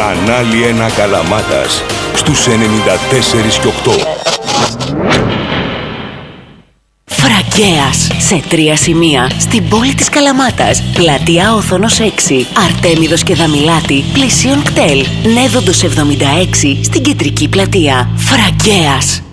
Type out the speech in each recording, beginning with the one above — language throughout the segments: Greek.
Κανάλι 1 Καλαμάτας στους 94 και 8. Φραγκέας σε 3 σημεία στην πόλη της Καλαμάτας. Πλατεία Όθωνος 6, Αρτέμιδος και Δαμιλάτη, πλησίον κτέλ. Νέδοντος 76 στην κεντρική πλατεία. Φραγκέας.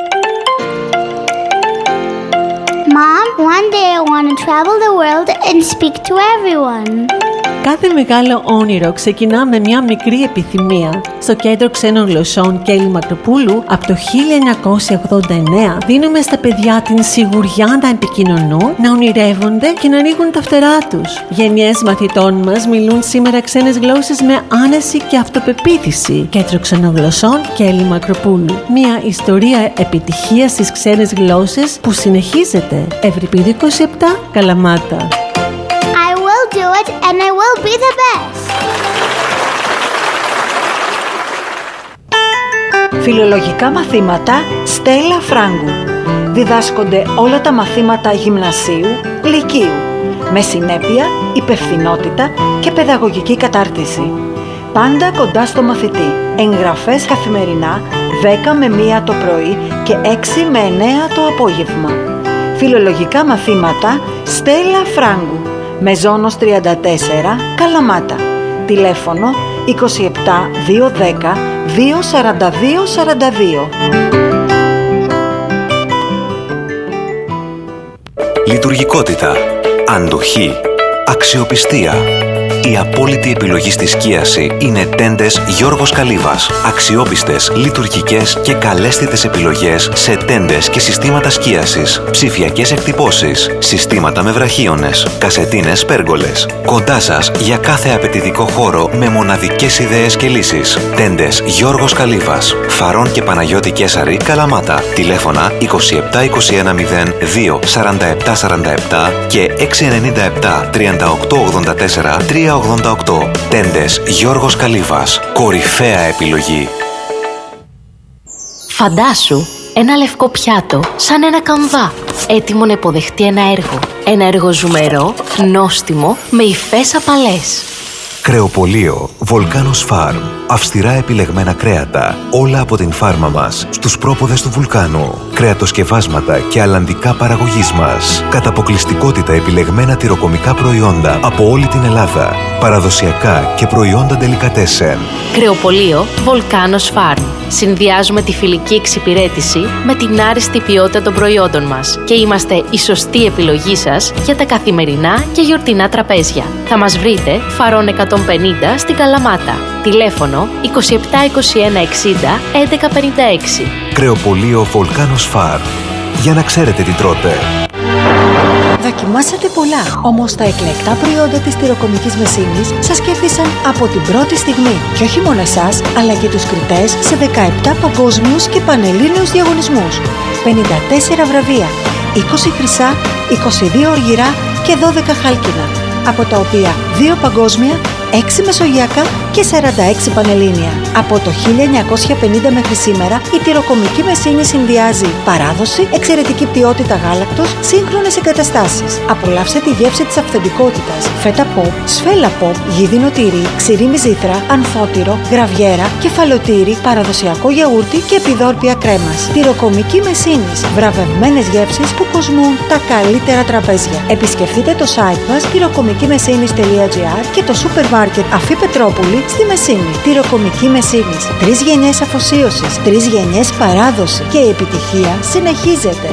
Mom, one day I want to travel the world and speak to everyone. Κάθε μεγάλο όνειρο ξεκινά με μια μικρή επιθυμία. Στο Κέντρο Ξένων Γλωσσών Κέλλη Μακροπούλου, από το 1989, δίνουμε στα παιδιά την σιγουριά να επικοινωνούν, να ονειρεύονται και να ανοίγουν τα φτερά τους. Γενιές μαθητών μας μιλούν σήμερα ξένες γλώσσες με άνεση και αυτοπεποίθηση. Κέντρο Ξένων Γλωσσών Κέλλη Μακροπούλου. Μια ιστορία επιτυχίας στις ξένες γλώσσες που συνεχίζεται. Ευρυπίδη 27, Καλαμάτα. Do it and I will be the best. Φιλολογικά μαθήματα Στέλλα Φράγκου. Διδάσκονται όλα τα μαθήματα γυμνασίου, λυκείου, με συνέπεια, υπευθυνότητα και παιδαγωγική κατάρτιση. Πάντα κοντά στο μαθητή. Εγγραφές καθημερινά 10 με 1 το πρωί και 6 με 9 το απόγευμα. Φιλολογικά μαθήματα Στέλλα Φράγκου. Μεζόνος 34, Καλαμάτα. Τηλέφωνο 27 210 242 42. Λειτουργικότητα, αντοχή, αξιοπιστία. Η απόλυτη επιλογή στη σκίαση είναι τέντες Γιώργος Καλύβας. Αξιόπιστες, λειτουργικές και καλέσθητες επιλογές σε τέντες και συστήματα σκίασης, ψηφιακές εκτυπώσεις, συστήματα με βραχίονες, κασετίνες πέργολες. Κοντά σας για κάθε απαιτητικό χώρο με μοναδικές ιδέες και λύσεις. Τέντες Γιώργος Καλύβας. Φαρών και Παναγιώτη Κέσαρη, Καλαμάτα. Τηλέφωνα 27 21 02 47 47 και 697 38 84 388. Τέντες Γιώργος Καλύβας. Κορυφαία επιλογή. Φαντάσου ένα λευκό πιάτο σαν ένα καμβά, έτοιμο να υποδεχτεί ένα έργο. Ένα έργο ζουμερό, νόστιμο, με υφές απαλές. Κρεοπωλείο Volcanos Farm. Αυστηρά επιλεγμένα κρέατα, όλα από την φάρμα μας, στους πρόποδες του βουλκάνου. Κρεατοσκευάσματα και αλλαντικά παραγωγής μας. Κατά αποκλειστικότητα επιλεγμένα τυροκομικά προϊόντα από όλη την Ελλάδα. Παραδοσιακά και προϊόντα ντελικατέσεν. Κρεοπωλείο Volcanos Farm. Συνδυάζουμε τη φιλική εξυπηρέτηση με την άριστη ποιότητα των προϊόντων μας και είμαστε η σωστή επιλογή σας για τα καθημερινά και γιορτινά τραπέζια. Θα μας βρείτε Φαρών 150 στην Καλαμάτα. Τηλέφωνο 27 21 60 11 56. Κρεοπωλείο Volcanos Farm. Για να ξέρετε τι τρώτε. Δοκιμάσατε πολλά, όμως τα εκλεκτά προϊόντα της τυροκομικής μεσίνης σας κέρδισαν από την πρώτη στιγμή. Και όχι μόνο εσάς, αλλά και τους κριτές σε 17 παγκόσμιους και πανελλήνιους διαγωνισμούς. 54 βραβεία, 20 χρυσά, 22 οργυρά και 12 χάλκινα, από τα οποία 2 παγκόσμια, 6 μεσογειακά και 46 πανελλήνια. Από το 1950 μέχρι σήμερα, η τυροκομική μεσίνη συνδυάζει παράδοση, εξαιρετική ποιότητα γάλακτος, σύγχρονες εγκαταστάσεις. Απολαύστε τη γεύση της αυθεντικότητας. Φέτα pop, σφέλα pop, γίδινο τυρί, ξηρή μυζήθρα, ανφώτυρο, γραβιέρα, κεφαλοτήρι, παραδοσιακό γιαούρτι και επιδόρπια κρέμας. Τυροκομική μεσίνης. Βραβευμένες γεύσεις που κοσμούν τα καλύτερα τραπέζια. Επισκεφτείτε το site μας tyrokομικimesines.gr και το σούπερ μάρκετ Αφή Πετρόπουλη στη Μεσίνη. Τυροκομική Μεσίνης. 3 γενιές αφοσίωσης, 3 γενιές παράδοση και η επιτυχία συνεχίζεται.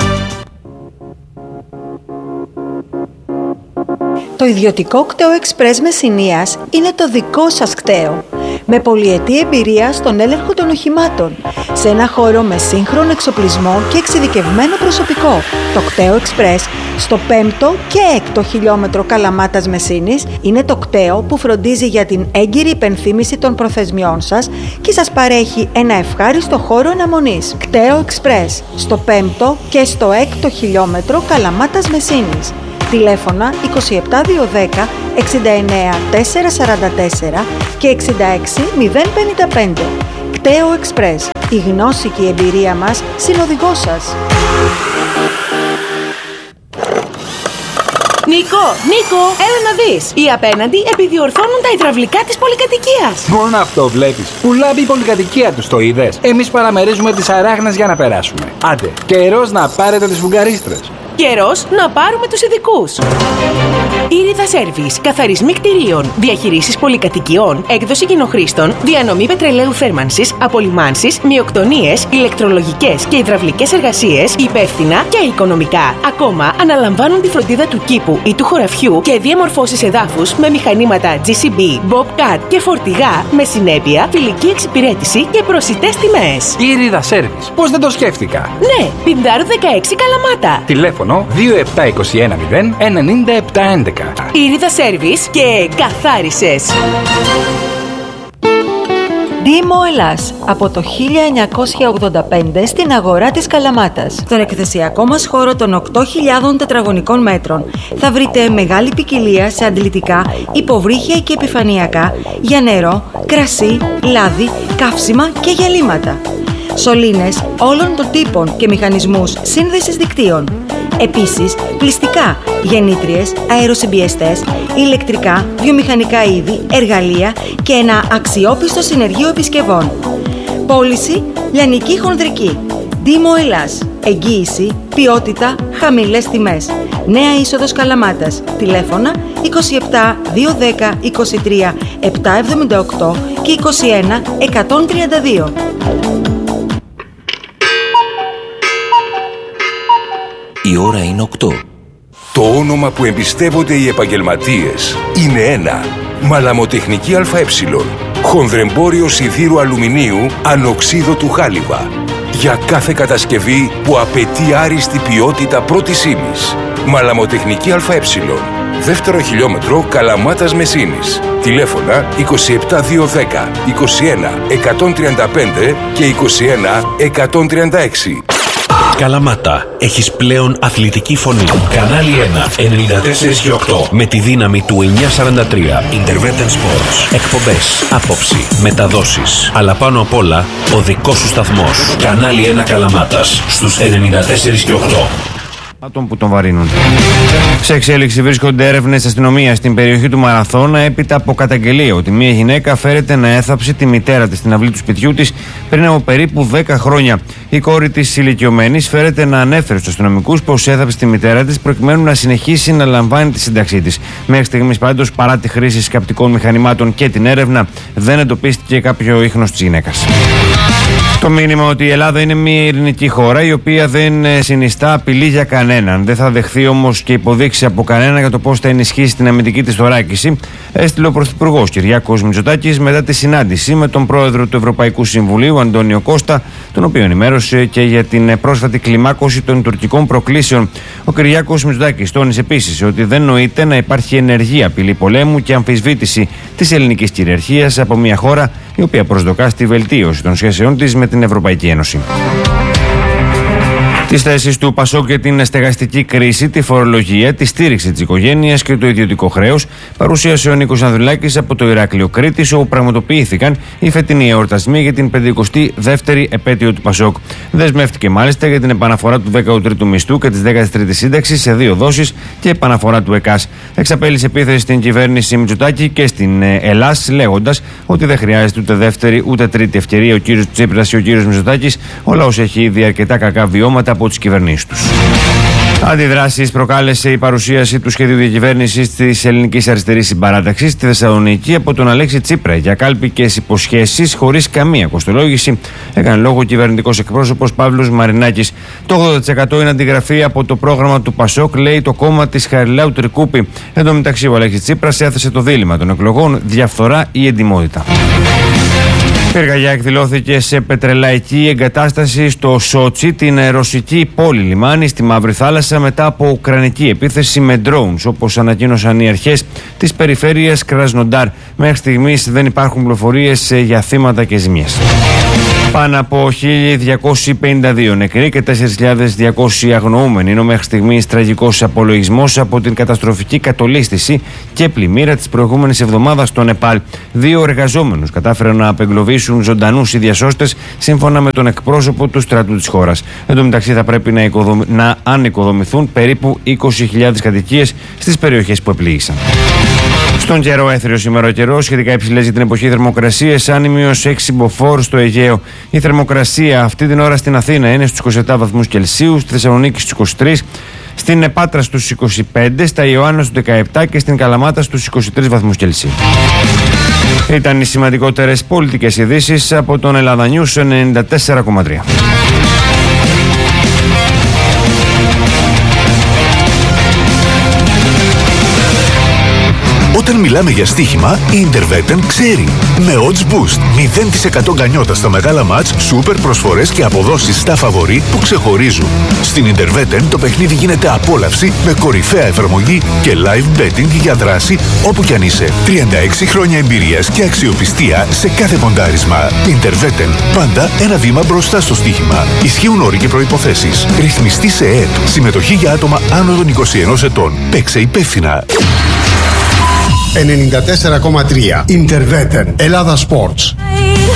Το ιδιωτικό κτέο Express Μεσσηνίας είναι το δικό σας κτέο. Με πολυετή εμπειρία στον έλεγχο των οχημάτων, σε ένα χώρο με σύγχρονο εξοπλισμό και εξειδικευμένο προσωπικό. Το κτέο Express στο 5ο και 6ο χιλιόμετρο Καλαμάτας Μεσσήνης είναι το κτέο που φροντίζει για την έγκυρη υπενθύμηση των προθεσμιών σας και σας παρέχει ένα ευχάριστο χώρο αναμονής. Κτέο Express στο 5ο και στο 6ο χιλιόμετρο Καλαμάτας Μεσσήνης. Τηλέφωνα 27 210 69 444 και 66 055. Κτέο Express. Η γνώση και η εμπειρία μας συνοδηγός σας. Νίκο, έλα να δεις. Οι απέναντι επιδιορθώνουν τα υδραυλικά της πολυκατοικίας. Μόνο αυτό βλέπεις. Που λάμπει η πολυκατοικία τους, το είδες? Εμείς παραμερίζουμε τις αράχνες για να περάσουμε. Άντε, καιρός να πάρετε τις βουλγαρίστρες. Καιρός να πάρουμε τους ειδικούς. Ήριδα Σέρβις, καθαρισμοί κτηρίων, διαχειρήσεις πολυκατοικιών, έκδοση κοινοχρήστων, διανομή πετρελαίου θέρμανσης, απολυμάνσεις, μειοκτονίες, ηλεκτρολογικές και υδραυλικές εργασίες, υπεύθυνα και οικονομικά. Ακόμα αναλαμβάνουν τη φροντίδα του κήπου ή του χωραφιού και διαμορφώσεις εδάφους με μηχανήματα GCB, Bobcat και φορτηγά με συνέπεια, φιλική εξυπηρέτηση και προσιτές τιμές. Ήριδα Σέρβις, πώς δεν το σκέφτηκα. Ναι, Πινδάρου 16 Καλαμάτα. Τηλέφωνο 2721 9711. Ήριδα Σέρβις και καθάρισες. Δήμο Ελλάς, από το 1985 στην αγορά της Καλαμάτας. Στον εκθεσιακό μας χώρο των 8.000 τετραγωνικών μέτρων θα βρείτε μεγάλη ποικιλία σε αντλητικά, υποβρύχια και επιφανειακά για νερό, κρασί, λάδι, καύσιμα και γυαλίματα. Σωλήνες όλων των τύπων και μηχανισμούς σύνδεσης δικτύων. Επίσης, πλυστικά, γεννήτριες, αεροσυμπιεστές, ηλεκτρικά, βιομηχανικά είδη, εργαλεία και ένα αξιόπιστο συνεργείο επισκευών. Πώληση, λιανική χονδρική. Δήμο Ελλάς. Εγγύηση, ποιότητα, χαμηλές τιμές. Νέα είσοδος Καλαμάτας. Τηλέφωνα 27 210 23 778 και 21 132. Η ώρα είναι 8. Το όνομα που εμπιστεύονται οι επαγγελματίες είναι ένα. Μαλαμοτεχνική ΑΕ. Χονδρεμπόριο σιδήρου αλουμινίου ανοξίδωτου χάλιβα. Για κάθε κατασκευή που απαιτεί άριστη ποιότητα πρώτης ύλης. Μαλαμοτεχνική ΑΕ. Δεύτερο χιλιόμετρο Καλαμάτας Μεσίνης. Τηλέφωνα 27210 21 135 και 21 136. Καλαμάτα, έχεις πλέον αθλητική φωνή. Κανάλι 1, 94 και 8. Με τη δύναμη του 943. Intervention Sports. Εκπομπές, άποψη, μεταδόσεις. Αλλά πάνω απ' όλα, ο δικός σου σταθμός. Κανάλι 1 Καλαμάτας, στους 94 και 8. Που τον βαρύνουν. Σε εξέλιξη βρίσκονται έρευνες αστυνομίας στην περιοχή του Μαραθώνα έπειτα από καταγγελία ότι μια γυναίκα φέρεται να έθαψε τη μητέρα της στην αυλή του σπιτιού της πριν από περίπου 10 χρόνια. Η κόρη της ηλικιωμένης φέρεται να ανέφερε στους αστυνομικούς πως έθαψε τη μητέρα της προκειμένου να συνεχίσει να λαμβάνει τη σύνταξή της. Μέχρι στιγμής πάντως, παρά τη χρήση σκαπτικών μηχανημάτων και την έρευνα, δεν εντοπίστηκε κάποιο ίχνος της γυναίκας. Το μήνυμα ότι η Ελλάδα είναι μια ειρηνική χώρα η οποία δεν συνιστά απειλή για κανέναν. Δεν θα δεχθεί όμως και υποδείξει από κανένα για το πώς θα ενισχύσει την αμυντική της θωράκιση, έστειλε ο Πρωθυπουργός Κυριάκος Μητσοτάκης μετά τη συνάντηση με τον πρόεδρο του Ευρωπαϊκού Συμβουλίου, Αντώνιο Κώστα, τον οποίο ενημέρωσε και για την πρόσφατη κλιμάκωση των τουρκικών προκλήσεων. Ο Κυριάκος Μητσοτάκης τόνισε επίσης ότι δεν νοείται να υπάρχει ενεργή απειλή πολέμου και αμφισβήτηση της ελληνικής κυριαρχίας από μια χώρα η οποία προσδοκά στη βελτίωση των σχέσεών της με την Ευρωπαϊκή Ένωση. Τις θέσεις του ΠΑΣΟΚ για την στεγαστική κρίση, τη φορολογία, τη στήριξη της οικογένειας και το ιδιωτικό χρέος παρουσίασε ο Νίκος Ανδρουλάκης από το Ηράκλειο Κρήτης, όπου πραγματοποιήθηκαν οι φετινοί εορτασμοί για την 52η επέτειο του ΠΑΣΟΚ. Δεσμεύτηκε μάλιστα για την επαναφορά του 13ου μισθού και της 13ης σύνταξης σε 2 δόσεις και επαναφορά του ΕΚΑΣ. Εξαπέλυσε επίθεση στην κυβέρνηση Μητσοτάκη και στην Ελλάς, λέγοντας ότι δεν χρειάζεται ούτε δεύτερη ούτε τρίτη ευκαιρία ο κύριος Τσίπρας ή ο κύριος Μητσοτάκης. Ο λαός έχει ήδη αρκετά κακά βιώματα από τις κυβερνήσεις τους. Αντιδράσεις προκάλεσε η παρουσίαση του σχεδίου διακυβέρνησης της Ελληνικής Αριστερής Συμπαράταξης στη Θεσσαλονίκη από τον Αλέξη Τσίπρα για κάλπικες υποσχέσεις χωρίς καμία κοστολόγηση. Έκανε λόγο ο κυβερνητικός εκπρόσωπος Παύλος Μαρινάκης. Το 80% είναι αντιγραφή από το πρόγραμμα του ΠΑΣΟΚ, λέει το κόμμα της Χαριλάου Τρικούπη. Εν τω μεταξύ, ο Αλέξης Τσίπρας έθεσε το δίλημμα των εκλογών: διαφθορά ή εντιμότητα. Πυργαγιά εκδηλώθηκε σε πετρελαϊκή εγκατάσταση στο Σότσι, την ρωσική πόλη λιμάνι στη Μαύρη Θάλασσα, μετά από ουκρανική επίθεση με drones, όπως ανακοίνωσαν οι αρχές της περιφέρειας Κρασνοντάρ. Μέχρι στιγμής δεν υπάρχουν πληροφορίες για θύματα και ζημιές. Πάνω από 1.252 νεκροί και 4.200 αγνοούμενοι είναι ο μέχρι στιγμής τραγικός απολογισμός από την καταστροφική κατολίσθηση και πλημμύρα της προηγούμενης εβδομάδας στο Νεπάλ. 2 εργαζόμενους κατάφεραν να απεγκλωβίσουν ζωντανούς οι διασώστες, σύμφωνα με τον εκπρόσωπο του στρατού της χώρας. Εν τω μεταξύ, θα πρέπει να ανοικοδομηθούν περίπου 20.000 κατοικίες στις περιοχές που επλήγησαν. Στον καιρό, έθριο σήμερα ο καιρός, σχετικά υψηλές για την εποχή θερμοκρασίες, άνεμιος 6 μποφόρ στο Αιγαίο. Η θερμοκρασία αυτή την ώρα στην Αθήνα είναι στους 27 βαθμούς Κελσίου, στη Θεσσαλονίκη στους 23, στην Επάτρα στους 25, στα Ιωάννα στους 17 και στην Καλαμάτα στους 23 βαθμούς Κελσίου. Ήταν οι σημαντικότερες πολιτικές ειδήσεις από τον Ελλάδα News 94,3. Όταν μιλάμε για στοίχημα, η Interveten ξέρει. Με odds boost, 0% γκανιότα στα μεγάλα μάτς, σούπερ προσφορές και αποδόσεις στα φαβορί που ξεχωρίζουν. Στην Interveten το παιχνίδι γίνεται απόλαυση με κορυφαία εφαρμογή και live betting για δράση όπου κι αν είσαι. 36 χρόνια εμπειρίας και αξιοπιστία σε κάθε ποντάρισμα. Interveten, πάντα ένα βήμα μπροστά στο στοίχημα. Ισχύουν όροι και προϋποθέσεις. Ρυθμιστή σε ΕΕΠ. Συμμετοχή για άτομα άνω των 21 ετών. Παίξε υπεύθυνα. 94,3 Interveten Ελλάδα Sports.